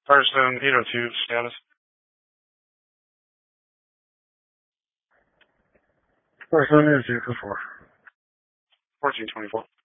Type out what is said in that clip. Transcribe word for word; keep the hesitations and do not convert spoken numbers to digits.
Firestone eight oh two status. Firestone is zero four. fourteen twenty-four.